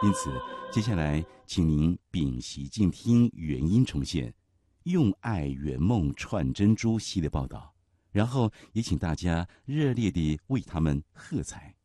因此，接下来请您屏息静听原音重现《用爱圆梦串珍珠》系列报道，然后也请大家热烈地为他们喝彩。